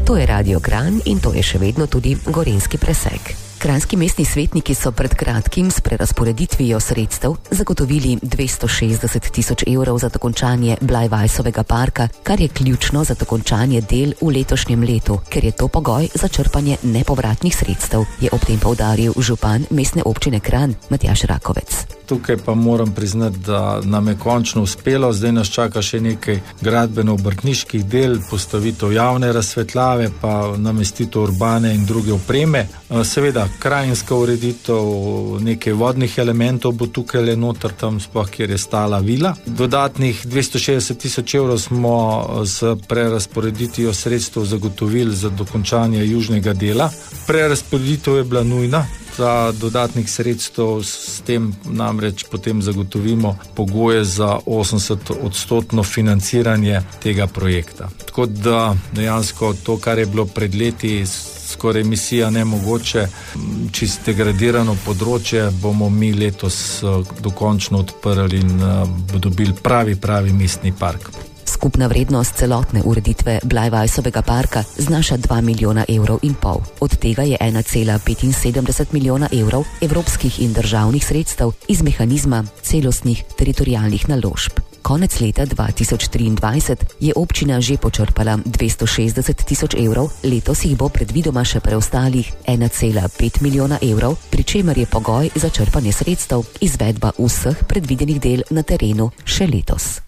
To je Radio Kranj in to je še vedno tudi Gorenjski presek. Kranjski mestni svetniki so pred kratkim s prerazporeditvijo sredstev zagotovili 260 tisoč evrov za dokončanje Blajvajsovega parka, kar je ključno za dokončanje del v letošnjem letu, ker je to pogoj za črpanje nepovratnih sredstev, je ob tem poudaril župan mestne občine Kranj Matjaž Rakovec. Tukaj pa moram priznati, da nam je končno uspelo, zdaj nas čaka še nekaj gradbeno-obrtniških del, postavitev javne razsvetljave, pa namestitev urbane in druge opreme. Seveda, krajinska ureditev, nekaj vodnih elementov bo tukaj le noter, tam sploh, kjer je stala vila. Dodatnih 260 tisoč evrov smo z prerazporeditvijo sredstev zagotovili za dokončanje južnega dela. Prerazporeditev je bila nujna. Za dodatnih sredstev s tem namreč potem zagotovimo pogoje za 80% financiranje tega projekta. Tako da dejansko to, kar je bilo pred leti skoraj misija nemogoče, čisto degradirano področje, bomo mi letos dokončno odprli in dobili pravi mestni park. Skupna vrednost celotne ureditve Blajvajsovega parka znaša 2,5 milijona evrov. Od tega je 1,75 milijona evrov evropskih in državnih sredstev iz mehanizma celostnih teritorialnih naložb. Konec leta 2023 je občina že počrpala 260 tisoč evrov, letos jih bo predvidoma še preostalih 1,5 milijona evrov, pri čemer je pogoj za črpanje sredstev izvedba vseh predvidenih del na terenu še letos.